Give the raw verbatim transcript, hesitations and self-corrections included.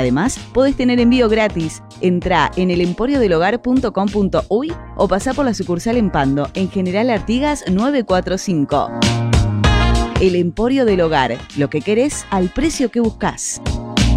Además, podés tener envío gratis. Entrá en el emporio del hogar punto com punto uy o pasá por la sucursal en Pando, en General Artigas novecientos cuarenta y cinco. El Emporio del Hogar, lo que querés al precio que buscás.